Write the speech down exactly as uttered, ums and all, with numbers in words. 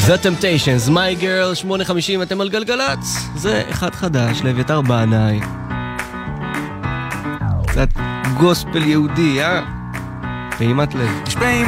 The Temptations, My Girl, שמונה חמישים, אתם על גלגלץ. זה אחד חדש, לאביתר בנאי. קצת גוספל יהודי, אה? פעימת לב.